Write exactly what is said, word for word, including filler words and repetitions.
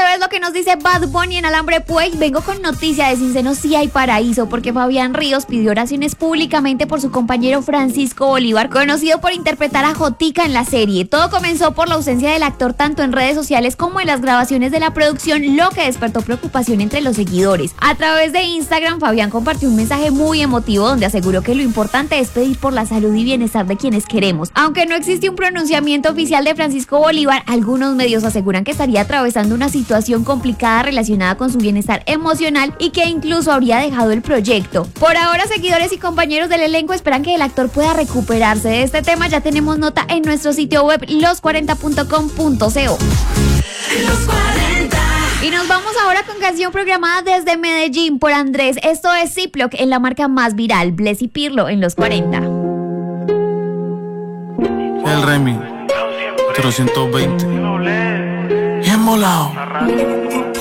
ves lo que nos dice Bad Bunny en Alambre Puey? Vengo con noticia de Sin Seno sí hay paraíso, porque Fabián Ríos pidió oraciones públicamente por su compañero Francisco Bolívar, conocido por interpretar a Jotica en la serie. Todo comenzó por la ausencia del actor tanto en redes sociales como en las grabaciones de la producción, lo que despertó preocupación entre los seguidores. A través de Instagram, Fabián compartió un mensaje muy emotivo donde aseguró que lo importante es pedir por la salud y bienestar de quienes queremos. Aunque no existe un pronunciamiento oficial de Francisco Bolívar, algunos medios aseguran que estaría atravesando una situación complicada relacionada con su bienestar emocional y que incluso habría dejado el proyecto. Por ahora, seguidores y compañeros del elenco esperan que el actor pueda recuperarse. De este tema ya tenemos nota en nuestro sitio web los cuarenta punto com punto co. Los cuarenta. Y nos vamos ahora con canción programada desde Medellín por Andrés. Esto es Ziploc en la marca más viral, Bless y Pirlo en los cuarenta. El Remy trescientos veinte. Bien volado.